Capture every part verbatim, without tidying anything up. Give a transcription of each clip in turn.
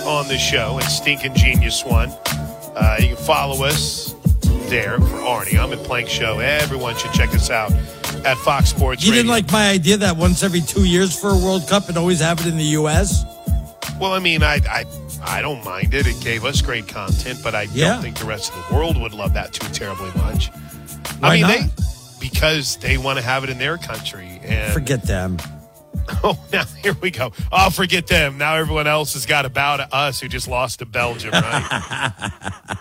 on the show at Stinkin' Genius One. Uh, you can follow us there for Arnie. I'm at Plank Show. Everyone should check us out at Fox Sports You Radio. didn't like my idea that once every two years for a World Cup and always have it in the U S? Well, I mean, I I, I don't mind it. It gave us great content, but I Yeah. don't think the rest of the world would love that too terribly much. Why I mean, not? they because they want to have it in their country. And Forget them. Oh, now here we go. Oh, forget them. Now everyone else has got to bow to us who just lost to Belgium, right?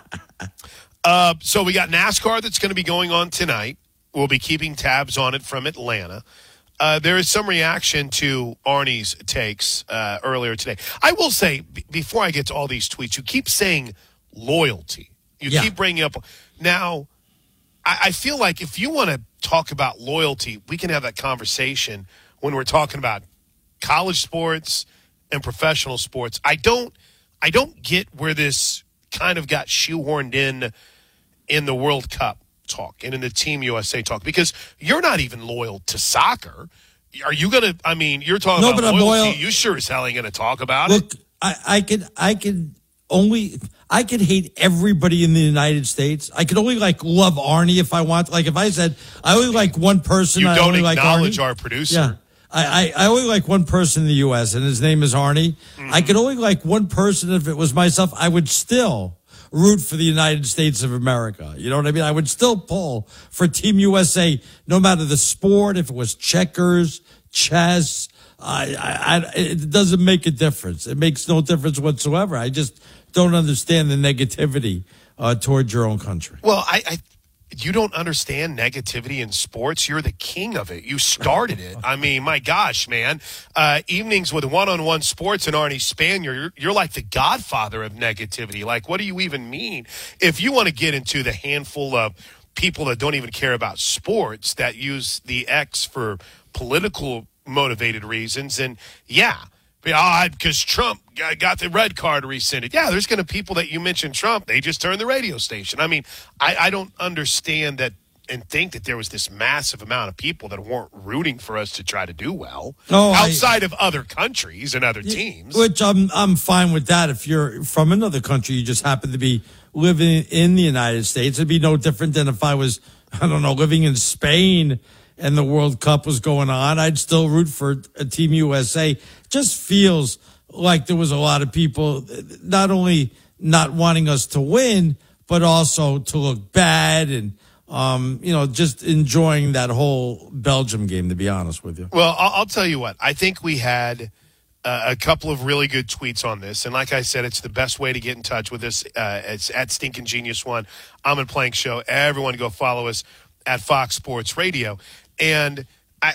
uh, so we got NASCAR that's going to be going on tonight. We'll be keeping tabs on it from Atlanta. Uh, there is some reaction to Arnie's takes uh, earlier today. I will say, b- before I get to all these tweets, you keep saying loyalty. You Yeah. keep bringing up. Now, I, I feel like if you want to talk about loyalty, we can have that conversation when we're talking about college sports and professional sports. I don't I don't get where this kind of got shoehorned in in the World Cup talk and in the Team U S A talk, because you're not even loyal to soccer. Are you going to, I mean, you're talking No, about but I'm loyalty. loyal- You sure as hell ain't going to talk about Look, it. I, I could, I could only, I could hate everybody in the United States. I could only like love Arnie if I want. Like if I said I only like one person, You I don't only like acknowledge Arnie. our producer. Yeah. I, I, I only like one person in the U S, and his name is Arnie. Mm-hmm. I could only like one person if it was myself. I would still root for the United States of America. You know what I mean? I would still pull for Team U S A, no matter the sport, if it was checkers, chess. I, I, I, it doesn't make a difference. It makes no difference whatsoever. I just don't understand the negativity uh, toward your own country. Well, I, I you don't understand negativity in sports. You're the king of it. You started it. I mean, my gosh, man. Uh, evenings with one-on-one sports and Arnie Spanier, you're, you're like the godfather of negativity. Like, what do you even mean? If you want to get into the handful of people that don't even care about sports, that use the X for political motivated reasons, and yeah, because Trump got the red card rescinded. Yeah, there's going to people that you mentioned Trump, they just turned the radio station. I mean, I, I don't understand that and think that there was this massive amount of people that weren't rooting for us to try to do well Oh, I- outside of other countries and other teams. Which I'm I'm fine with that. If you're from another country, you just happen to be living in the United States. It'd be no different than if I was, I don't know, living in Spain and the World Cup was going on. I'd still root for a Team U S A. Just feels like there was a lot of people not only not wanting us to win, but also to look bad and, um, you know, just enjoying that whole Belgium game, to be honest with you. Well, I'll, I'll tell you what. I think we had uh, a couple of really good tweets on this. And like I said, it's the best way to get in touch with us. Uh, it's at Stinkin' Genius One. I'm at Plank Show. Everyone go follow us at Fox Sports Radio. And I,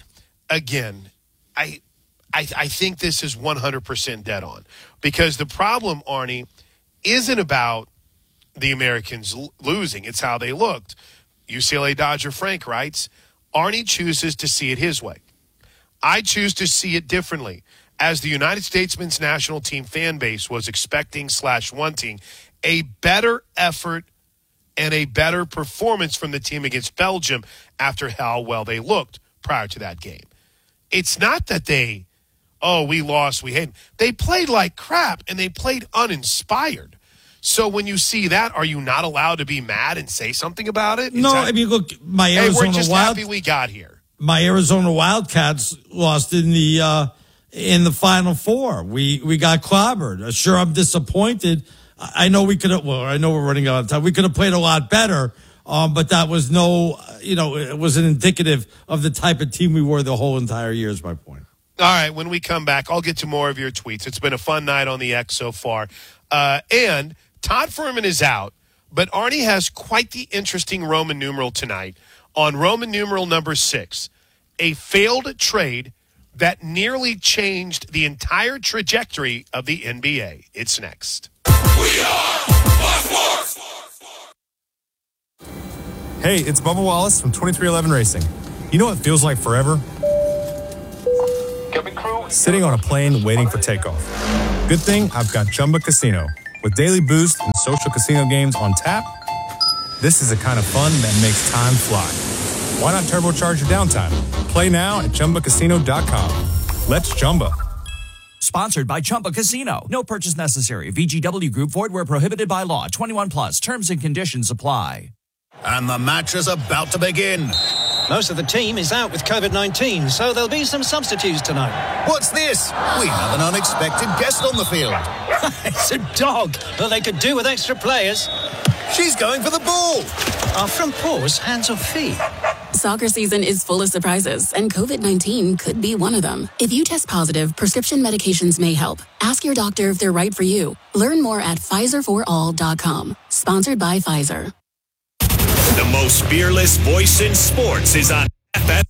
again, I, I, I think this is one hundred percent dead on, because the problem, Arnie, isn't about the Americans l- losing. It's how they looked. U C L A Dodger Frank writes, Arnie chooses to see it his way. I choose to see it differently, as the United States men's national team fan base was expecting slash wanting a better effort and a better performance from the team against Belgium after how well they looked prior to that game. It's not that they, oh, we lost, we hate them. They played like crap, and they played uninspired. So when you see that, are you not allowed to be mad and say something about it? Is No, that, I mean, look, my hey, Arizona we're just Wild, happy we got here. my Arizona Wildcats lost in the uh, in the Final Four. We we got clobbered. Sure, I'm disappointed. I know we could have, well, I know we're running out of time. We could have played a lot better, um, but that was no, you know, it wasn't indicative of the type of team we were the whole entire year, is my point. All right, when we come back, I'll get to more of your tweets. It's been a fun night on the X so far. Uh, and Todd Furman is out, but Arnie has quite the interesting Roman numeral tonight on Roman numeral number six, a failed trade that nearly changed the entire trajectory of the N B A. It's next. We are Fox Sports. Hey, it's Bubba Wallace from twenty-three eleven Racing. You know what feels like forever? Sitting on a plane waiting for takeoff. Good thing I've got Chumba Casino. With daily boost and social casino games on tap, this is the kind of fun that makes time fly. Why not turbocharge your downtime? Play now at Chumba Casino dot com. Let's Chumba. sponsored by Chumba Casino. No purchase necessary. V G W Group, void where prohibited by law. twenty-one plus. Terms and conditions apply. And the match is about to begin. Most of the team is out with covid nineteen, so there'll be some substitutes tonight. What's this? We have an unexpected guest on the field. It's a dog. Well, they could do with extra players. She's going for the ball. Our front paws, hands or feet. Soccer season is full of surprises, and covid nineteen could be one of them. If you test positive, prescription medications may help. Ask your doctor if they're right for you. Learn more at Pfizer for all dot com. Sponsored by Pfizer. The most fearless voice in sports is on F M.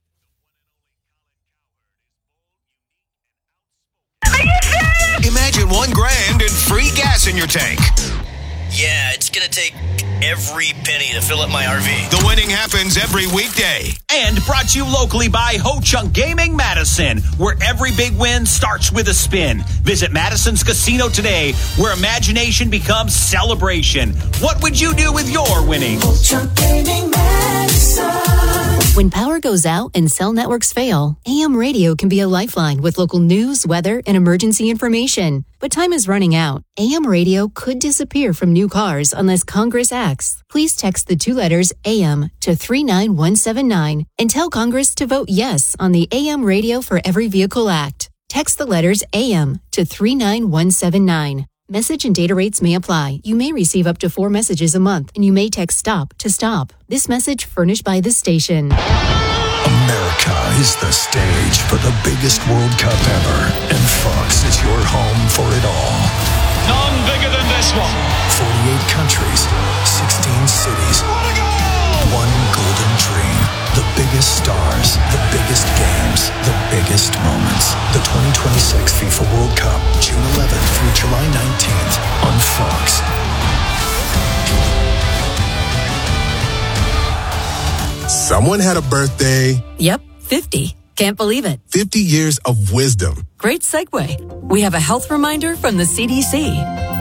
Are you serious? Imagine one grand and free gas in your tank. Yeah, it's going to take every penny to fill up my R V. The winning happens every weekday. And brought to you locally by Ho Chunk Gaming Madison, where every big win starts with a spin. Visit Madison's Casino today, where imagination becomes celebration. What would you do with your winnings? Ho Chunk Gaming Madison. When power goes out and cell networks fail, A M radio can be a lifeline with local news, weather, and emergency information. But time is running out. A M radio could disappear from new cars unless Congress acts. Please text the two letters A M to three nine one seven nine and tell Congress to vote yes on the A M Radio for Every Vehicle Act. Text the letters A M to three nine one seven nine. Message and data rates may apply. You may receive up to four messages a month, and you may text STOP to stop. This message furnished by the station. America is the stage for the biggest World Cup ever, and Fox is your home for it all. None bigger than this one. forty-eight countries, sixteen cities, one golden dream. The biggest stars, the biggest games, the biggest moments. The twenty twenty-six FIFA World Cup, June eleventh through July nineteenth on Fox. Someone had a birthday. Yep, fifty. Can't believe it. fifty years of wisdom. Great segue. We have a health reminder from the C D C.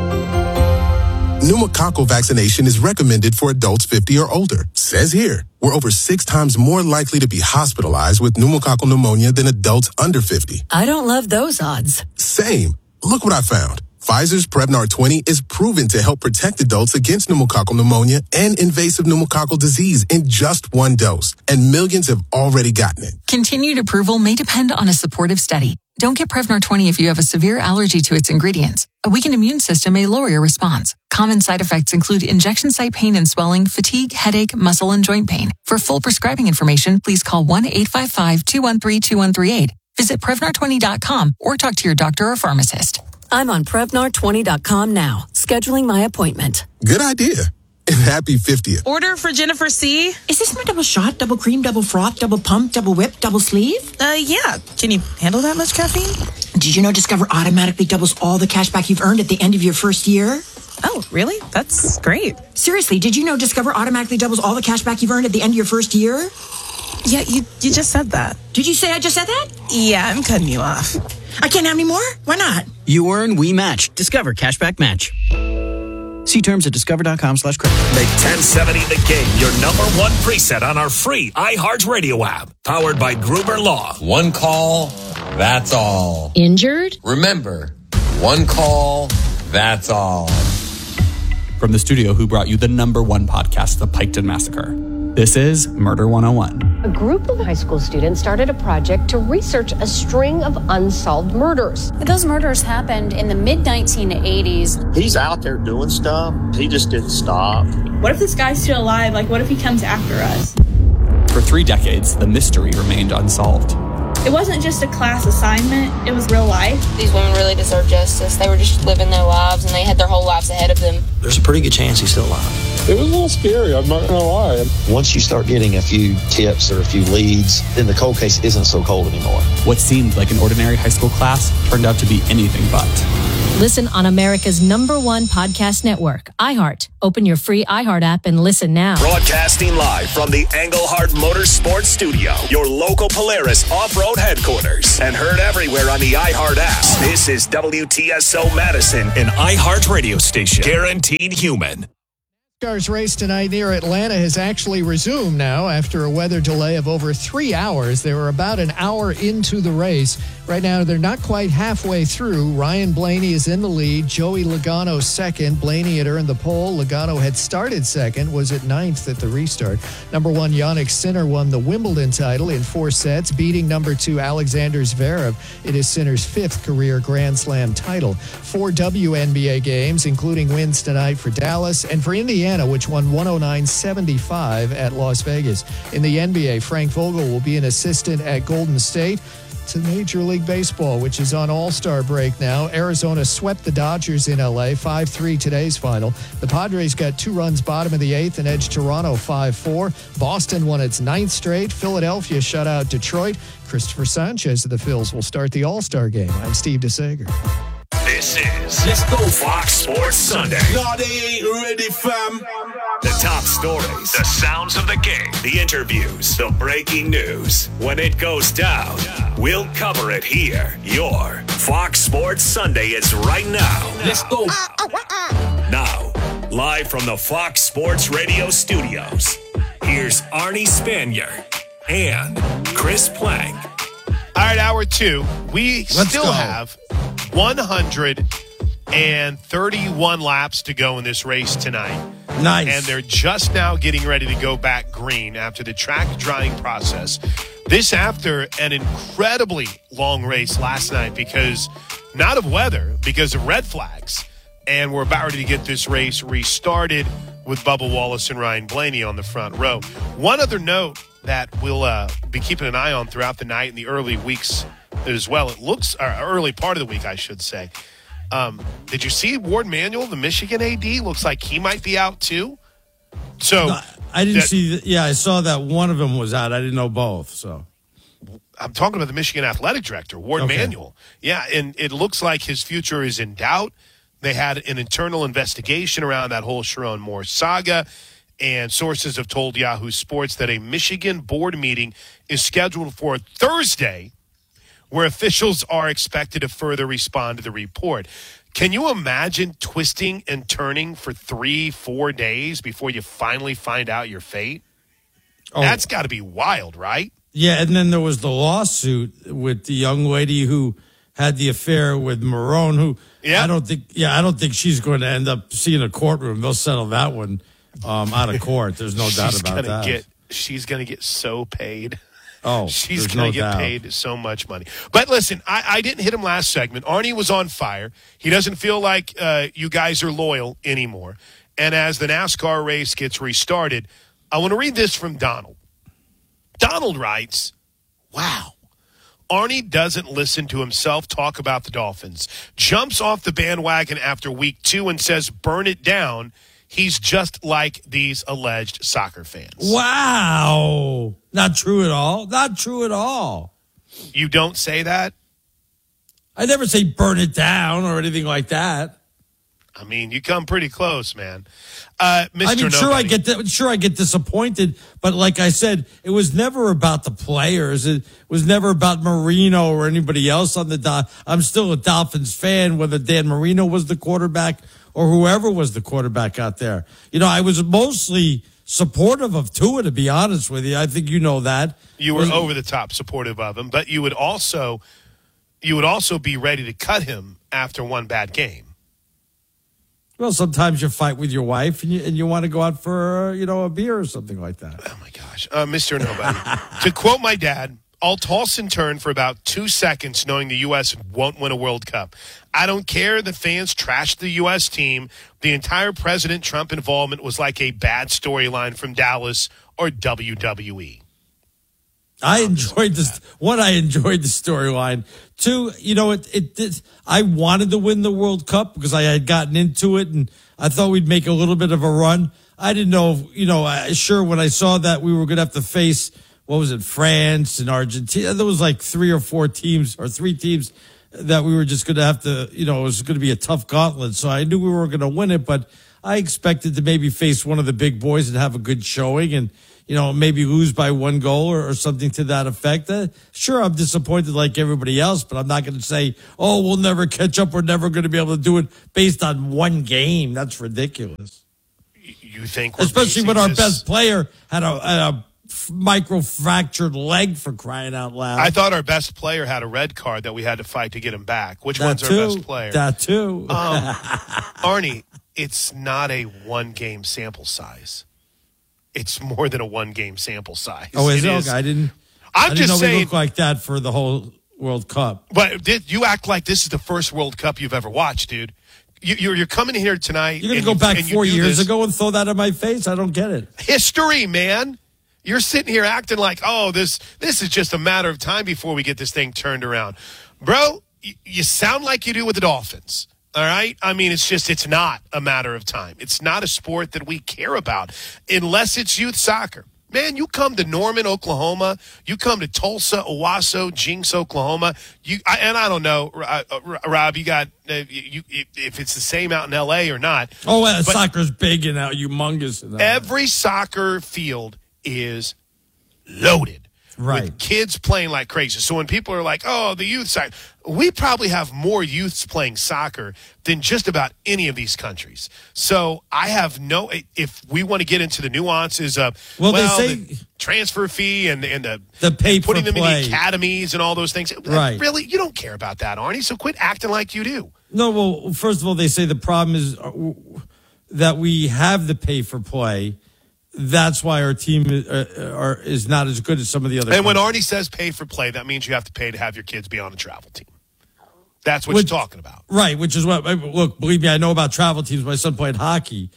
Pneumococcal vaccination is recommended for adults fifty or older. Says here, we're over six times more likely to be hospitalized with pneumococcal pneumonia than adults under fifty. I don't love those odds. Same. Look what I found. Pfizer's Prevnar twenty is proven to help protect adults against pneumococcal pneumonia and invasive pneumococcal disease in just one dose. And millions have already gotten it. Continued approval may depend on a supportive study. Don't get Prevnar twenty if you have a severe allergy to its ingredients. A weakened immune system may lower your response. Common side effects include injection site pain and swelling, fatigue, headache, muscle, and joint pain. For full prescribing information, please call one eight five five, two one three, two one three eight. Visit Prevnar twenty dot com or talk to your doctor or pharmacist. I'm on Prevnar twenty dot com now, scheduling my appointment. Good idea. And happy fiftieth. Order for Jennifer C. Is this my double shot, double cream, double froth, double pump, double whip, double sleeve? Uh, yeah. Can you handle that much caffeine? Did you know Discover automatically doubles all the cash back you've earned at the end of your first year? Oh, really? That's great. Seriously, did you know Discover automatically doubles all the cash back you've earned at the end of your first year? Yeah, you, you just said that. Did you say I just said that? Yeah, I'm cutting you off. I can't have any more? Why not? You earn, we match. Discover Cashback Match. See terms at discover.com slash credit. Make ten seventy The Game your number one preset on our free iHeartRadio app. Powered by Gruber Law. One call, that's all. Injured? Remember, one call, that's all. From the studio who brought you the number one podcast, The Piketon Massacre. This is Murder one oh one. A group of high school students started a project to research a string of unsolved murders. Those murders happened in the mid nineteen eighties. He's out there doing stuff. He just didn't stop. What if this guy's still alive? Like, what if he comes after us? For three decades, the mystery remained unsolved. It wasn't just a class assignment, it was real life. These women really deserve justice. They were just living their lives, and they had their whole lives ahead of them. There's a pretty good chance he's still alive. It was a little scary, I'm not gonna lie. Once you start getting a few tips or a few leads, then the cold case isn't so cold anymore. What seemed like an ordinary high school class turned out to be anything but. Listen on America's number one podcast network, iHeart. Open your free iHeart app and listen now. Broadcasting live from the Engelhard Motorsports Studio, your local Polaris off-road headquarters, and heard everywhere on the iHeart app. This is W T S O Madison, an iHeart radio station, guaranteed human. NASCAR's race tonight near Atlanta has actually resumed now after a weather delay of over three hours. They were about an hour into the race. Right now, they're not quite halfway through. Ryan Blaney is in the lead. Joey Logano second. Blaney had earned the pole. Logano had started second, was at ninth at the restart. Number one, Yannick Sinner won the Wimbledon title in four sets, beating number two, Alexander Zverev. It is Sinner's fifth career Grand Slam title. Four W N B A games, including wins tonight for Dallas and for Indiana, which won one oh nine seventy-five at Las Vegas. In the N B A, Frank Vogel will be an assistant at Golden State. To Major League Baseball, which is on All-Star break now. Arizona swept the Dodgers in L A, five three today's final. The Padres got two runs bottom of the eighth and edged Toronto five four. Boston won its ninth straight. Philadelphia shut out Detroit. Christopher Sanchez of the Phils will start the All-Star game. I'm Steve DeSager. This is Let's Go Fox Sports Sunday. No, they ain't ready, fam. The top stories, the sounds of the game, the interviews, the breaking news. When it goes down, we'll cover it here. Your Fox Sports Sunday is right now. Let's go. Now, live from the Fox Sports Radio studios, here's Arnie Spanier and Chris Plank. All right, hour two. We Let's still go. have one hundred thirty-one laps to go in this race tonight. Nice. And they're just now getting ready to go back green after the track drying process. This after an incredibly long race last night because not of weather, because of red flags. And we're about ready to get this race restarted with Bubba Wallace and Ryan Blaney on the front row. One other note that we'll uh, be keeping an eye on throughout the night and the early weeks as well. It looks, or early part of the week, I should say. Um, did you see Ward Manuel, the Michigan A D? Looks like he might be out too. So No, I didn't that, see. The, yeah, I saw that one of them was out. I didn't know both. So I'm talking about the Michigan athletic director, Ward Okay. Manuel. Yeah, and it looks like his future is in doubt. They had an internal investigation around that whole Sharon Moore saga, and sources have told Yahoo Sports that a Michigan board meeting is scheduled for Thursday, where officials are expected to further respond to the report. Can you imagine twisting and turning for three, four days before you finally find out your fate? Oh. That's got to be wild, right? yeah, and then there was the lawsuit with the young lady who had the affair with Marone. Who Yeah. I don't think. Yeah, I don't think she's going to end up seeing a courtroom. They'll settle that one um, out of court. There's no doubt She's about gonna that. Get, she's going to get so paid. Oh, she's there's going no to get doubt. paid so much money. But listen, I, I didn't hit him last segment. Arnie was on fire. He doesn't feel like uh, you guys are loyal anymore. And as the NASCAR race gets restarted, I want to read this from Donald. Donald writes, wow. Arnie doesn't listen to himself talk about the Dolphins. Jumps off the bandwagon after week two and says, burn it down. He's just like these alleged soccer fans. Wow. Not true at all. Not true at all. You don't say that? I never say burn it down or anything like that. I mean, you come pretty close, man. Uh, Mister I mean, sure I get that, sure I get disappointed, but like I said, it was never about the players. It was never about Marino or anybody else on the Dol- I'm still a Dolphins fan, whether Dan Marino was the quarterback or whoever was the quarterback out there. You know, I was mostly supportive of Tua, to be honest with you. I think you know that. You were Was- over the top supportive of him, but you would also you would also be ready to cut him after one bad game. Well, sometimes you fight with your wife and you, and you want to go out for, you know, a beer or something like that. Oh, my gosh. Uh, Mister Nobody. To quote my dad, I'll toss and turn for about two seconds knowing the U S won't win a World Cup. I don't care that fans trashed the U S team. The entire President Trump involvement was like a bad storyline from Dallas or W W E. I enjoyed this. One, I enjoyed the storyline. Two, you know, it, it did. I wanted to win the World Cup because I had gotten into it and I thought we'd make a little bit of a run. I didn't know, you know, I, sure, when I saw that we were going to have to face, what was it, France and Argentina. There was like three or four teams or three teams that we were just going to have to, you know, it was going to be a tough gauntlet. So I knew we were going to win it, but I expected to maybe face one of the big boys and have a good showing and, you know, maybe lose by one goal or, or something to that effect. Uh, sure, I'm disappointed like everybody else, but I'm not going to say, oh, we'll never catch up. We're never going to be able to do it based on one game. That's ridiculous. you think we're especially basing when our this- best player had a, had a micro fractured leg, for crying out loud. I thought our best player had a red card that we had to fight to get him back. Which That one's too. our best player? That too. Um, Arnie, it's not a one-game sample size. It's more than a one-game sample size. Oh, is it? is. Okay, I didn't. I'm I didn't just know saying. we looked like that for the whole World Cup. But did you act like this is the first World Cup you've ever watched, dude? You, you're, you're coming here tonight. You're going to and go you- back and you four do years this. ago and throw that in my face? I don't get it. History, man. You're sitting here acting like, oh, this this is just a matter of time before we get this thing turned around. Bro, y- you sound like you do with the Dolphins. All right? I mean, it's just, it's not a matter of time. It's not a sport that we care about unless it's youth soccer. Man, you come to Norman, Oklahoma. You come to Tulsa, Owasso, Jinx, Oklahoma. You I, and I don't know, uh, uh, Rob. You got uh, you, you, if it's the same out in L A or not. Oh, uh, But soccer's big and now humongous. And every soccer field is loaded. Right. With kids playing like crazy. So when people are like, oh, the youth side, we probably have more youths playing soccer than just about any of these countries. So I have no, if we want to get into the nuances of, Well, well, they say- the transfer fee and, and the, The pay and putting for them play. in the academies and all those things. Right. Really, you don't care about that, Arnie. So quit acting like you do. No, well, first of all, they say the problem is uh, that we have the pay for play. That's why our team is, uh, are, is not as good as some of the other. And when countries. Arnie says pay for play, that means you have to pay to have your kids be on a travel team. That's what Which- you're talking about. Right, which is what, look, believe me, I know about travel teams. My son played hockey,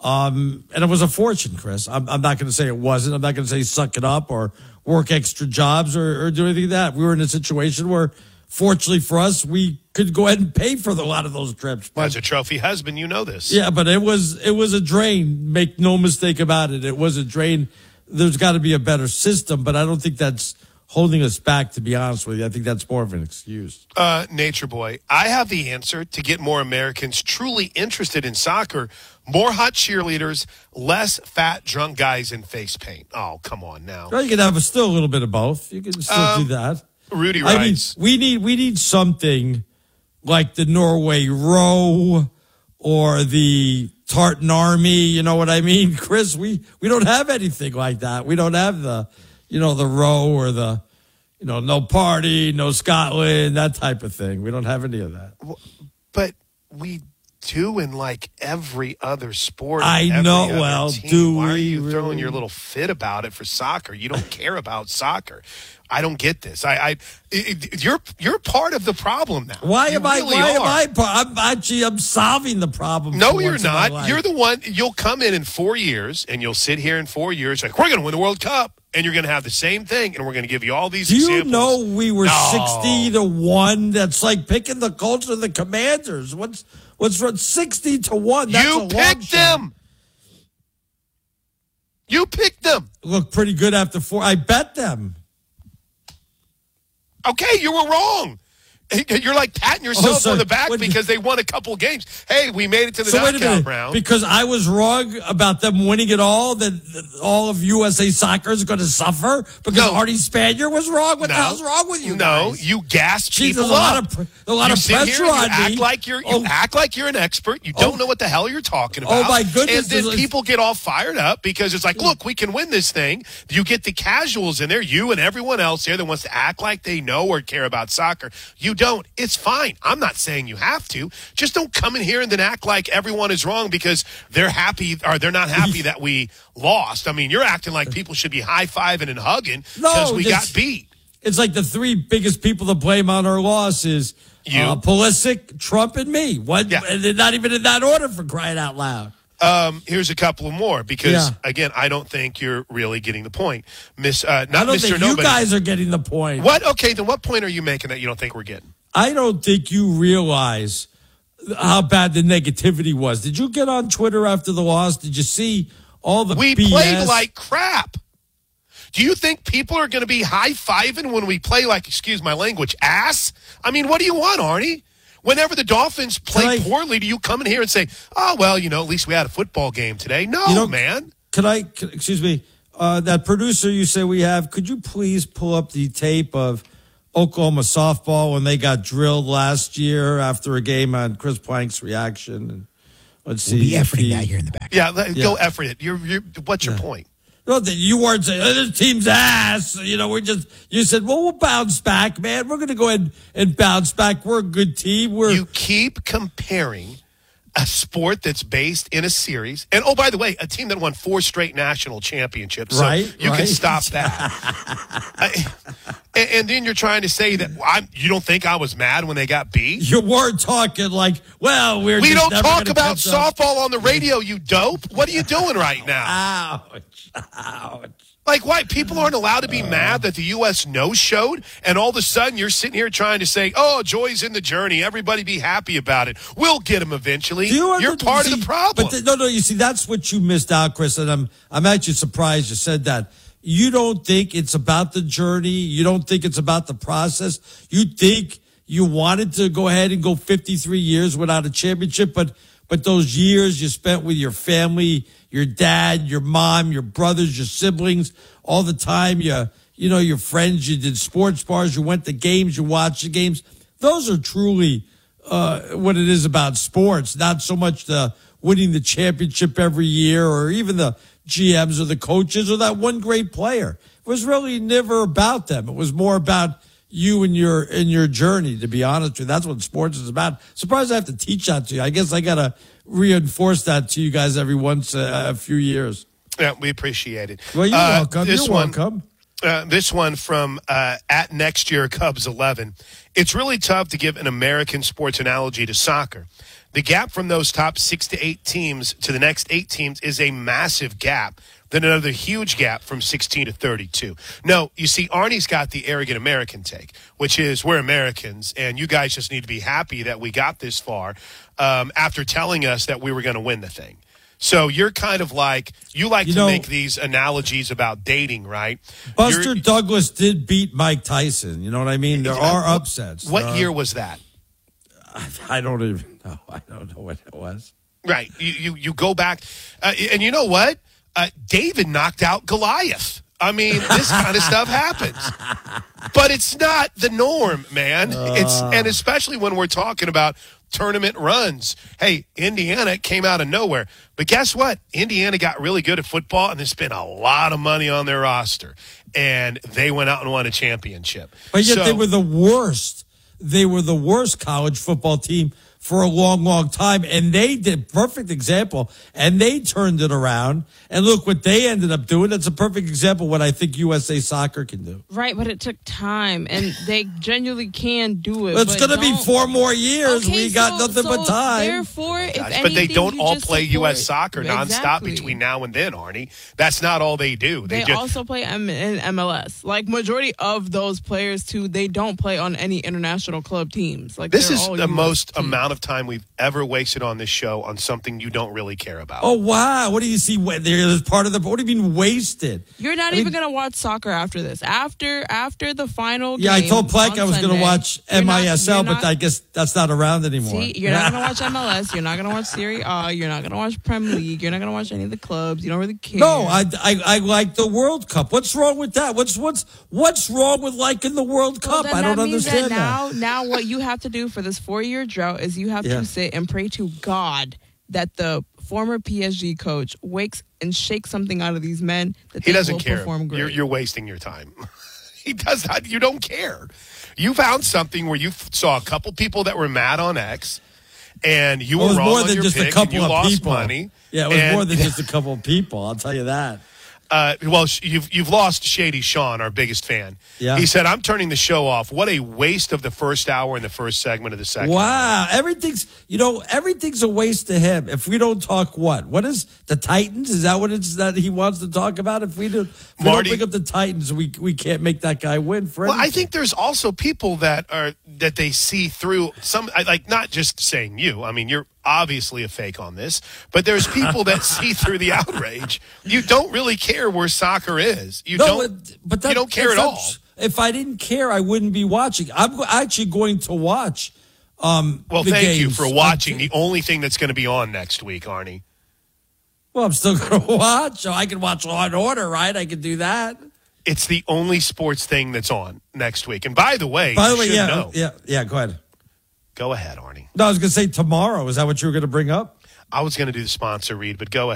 um, and it was a fortune, Chris. I'm, I'm not going to say it wasn't. I'm not going to say suck it up or work extra jobs or, or do anything like that. We were in a situation where, fortunately for us, we could go ahead and pay for the, a lot of those trips. But, As a trophy husband, you know this. yeah, but it was it was a drain. Make no mistake about it. It was a drain. There's got to be a better system, but I don't think that's holding us back, to be honest with you. I think that's more of an excuse. Uh, Nature Boy, I have the answer to get more Americans truly interested in soccer. More hot cheerleaders, less fat, drunk guys in face paint. Oh, come on now. Well, you can have a, still a little bit of both. You can still Um, do that. Rudy I mean, writes. we need we need something like the Norway Row or the Tartan Army. You know what I mean, Chris? We we don't have anything like that. We don't have the, you know, the row or the, you know, no party, no Scotland, that type of thing. We don't have any of that. But we do in like every other sport. I every know. other Well, team. do Why are we you throwing really? your little fit about it for soccer? You don't care about soccer. I don't get this. I, I it, it- you're you're part of the problem now. Why You am I? really Why am are. I? part- I'm actually I'm solving the problem. No, for you're once in my not. life. You're the one. You'll come in in four years, and you'll sit here in four years like we're going to win the World Cup, and you're going to have the same thing, and we're going to give you all these. Do you examples. know we were No. sixty to one? That's like picking the Colts or the Commanders. What's what's wrong? Sixty to one. That's a You long picked shot. them. You picked them. Look pretty good after four. I bet them. Okay, you were wrong. You're like patting yourself Oh, so on the back what- because they won a couple games. Hey, we made it to the So wait a knockout minute, round. because I was wrong about them winning it all. That that all of U S A Soccer is going to suffer because No. Artie Spanier was wrong. What no, the hell's wrong with you? No, guys? you gas Gee, people there's a lot up. of pr- a lot you of sit here pressure and you on act me. like you're you Oh. act like you're an expert. You don't Oh. know what the hell you're talking Oh, about. my goodness, And then there's a- people get all fired up because it's like, look, we can win this thing. You get the casuals in there, you and everyone else there that wants to act like they know or care about soccer. You don't. It's fine. I'm not saying you have to. Just don't come in here and then act like everyone is wrong because they're happy or they're not happy that we lost. I mean, you're acting like people should be high-fiving and hugging because No, we this- got beat. It's like the three biggest people to blame on our loss is You. uh, Pulisic, Trump, and me. What? Yeah. And they're not even in that order, for crying out loud. Um, here's a couple of more because, Yeah. again, I don't think you're really getting the point. Miss, uh, I not don't Mister think Nobody. you guys are getting the point. What? Okay, then what point are you making that you don't think we're getting? I don't think you realize how bad the negativity was. Did you get on Twitter after the loss? Did you see all the We B S? played like crap. Do you think people are going to be high-fiving when we play like, excuse my language, ass? I mean, what do you want, Arnie? Whenever the Dolphins play Can I- poorly, do you come in here and say, oh, well, you know, at least we had a football game today? No, You know- man. Could I, could- excuse me, uh, that producer you say we have, could you please pull up the tape of Oklahoma softball when they got drilled last year after a game on Chris Plank's reaction? And Let's We'll see. be efforting that here in the back. Yeah, let, Yeah. go effort it. You're, you're, what's your Yeah. point? No, that you weren't saying, oh, this team's ass. You know, we're just, you said, well, we'll bounce back, man. We're going to go ahead and bounce back. We're a good team. We're You keep comparing a sport that's based in a series. And, oh, by the way, a team that won four straight national championships. So Right, you right. can stop that. I, and, and then you're trying to say that well, I'm, you don't think I was mad when they got beat? You weren't talking like, well, we're We just don't never talk gonna about catch up. softball on the radio, you dope. What are you doing right now? Ouch. Ouch. Like, why? People aren't allowed to be mad that the U S no-showed, and all of a sudden you're sitting here trying to say, oh, joy's in the journey. Everybody be happy about it. We'll get them eventually. Do you You're under- part see, of the problem. But the, no, no, you see, that's what you missed out, Chris, and I'm, I'm actually surprised you said that. You don't think it's about the journey. You don't think it's about the process. You think you wanted to go ahead and go fifty-three years without a championship, but but those years you spent with your family, your dad, your mom, your brothers, your siblings, all the time, you, you know, your friends, you did sports bars, you went to games, you watched the games. Those are truly uh, what it is about sports, not so much the winning the championship every year or even the G Ms or the coaches or that one great player. It was really never about them. It was more about you and your in your journey, to be honest with you. That's what sports is about. Surprised I have to teach that to you. I guess I got to reinforce that to you guys every once uh, a few years. Yeah, we appreciate it. Well, you're Uh, welcome. this You're one, welcome. Uh, this one from uh, at next year Cubs eleven. It's really tough to give an American sports analogy to soccer. The gap from those top six to eight teams to the next eight teams is a massive gap. Then another huge gap from sixteen to thirty-two. No, you see, Arnie's got the arrogant American take, which is we're Americans, and you guys just need to be happy that we got this far um, after telling us that we were going to win the thing. So you're kind of like, you like You to know- make these analogies about dating, right? Buster You're- Douglas did beat Mike Tyson. You know what I mean? There are upsets. What There are- year was that? I don't even know. I don't know what it was. Right. You you, you go back, uh, and you know what? Uh, David knocked out Goliath. I mean, this kind of stuff happens, but it's not the norm, man. It's and especially when we're talking about tournament runs. Hey, Indiana came out of nowhere, but guess what? Indiana got really good at football and they spent a lot of money on their roster, and they went out and won a championship. But yet So- they were the worst. They were the worst college football team for a long, long time. And they did perfect example. And they turned it around. And look what they ended up doing. That's a perfect example of what I think U S A Soccer can do. Right, but it took time, and they genuinely can do it. It's but going to be don't- four more years. Okay, we got so- nothing so but time. Therefore, if Gosh, anything, but they don't you all just play U S support- soccer nonstop Exactly. between now and then, Arnie. That's not all they do. They, They just also play M- in M L S. Like majority of those players too, they don't play on any international club teams. Like This they're is all the U S most teams. amount of time we've ever wasted on this show on something you don't really care about. Oh, wow. What do you see? There's part of the, what do you mean wasted? You're not I even mean- gonna watch soccer after this. After after the final. Yeah, I game told Plank on I was going to Sunday, watch you're not- M I S L, you're but not- I guess that's not around anymore. See, you're not gonna watch M L S. You're not gonna watch Serie A. You're not gonna watch Premier League. You're not gonna watch any of the clubs. You don't really care. No, I, I I like the World Cup. What's wrong with that? What's what's what's wrong with liking the World Well, Cup? then I don't that means understand that that. now, now what you have to do for this four-year drought is you have Yeah. to sit and pray to God that the former P S G coach wakes and shakes something out of these men that He they doesn't will care. perform great. You're, you're wasting your time. He does not. You don't care. You found something where you f- saw a couple people that were mad on X, and you Well, it were was wrong more on than your just pick, a and couple you of lost people. money. Yeah, it was And- more than just a couple of people. I'll tell you that. Uh, well, sh- you've you've lost Shady Sean, our biggest fan. Yeah. He said, "I'm turning the show off. What a waste of the first hour and the first segment of the second." Wow, everything's you know everything's a waste to him. If we don't talk, what what is the Titans? Is that what it's that he wants to talk about? If we do, if we Marty- don't bring up the Titans, we we can't make that guy win for Well, I anything. think there's also people that are that they see through some, I- like not just saying you. I mean, you're obviously a fake on this, but there's people that see through the outrage. You don't really care where soccer is. You No, don't. but- but that, you don't care it's at not- all. If I didn't care, I wouldn't be watching. I'm go- actually going to watch. Um, Well, the thank you games. for watching. The only thing that's going to be on next week, Arnie. Well, I'm still going to watch. So I can watch Law and Order, right? I can do that. It's the only sports thing that's on next week. And by the way, By the you way, should yeah, know. yeah, yeah. Go ahead. Go ahead, Arnie. No, I was going to say tomorrow. Is that what you were going to bring up? I was going to do the sponsor read, but go ahead.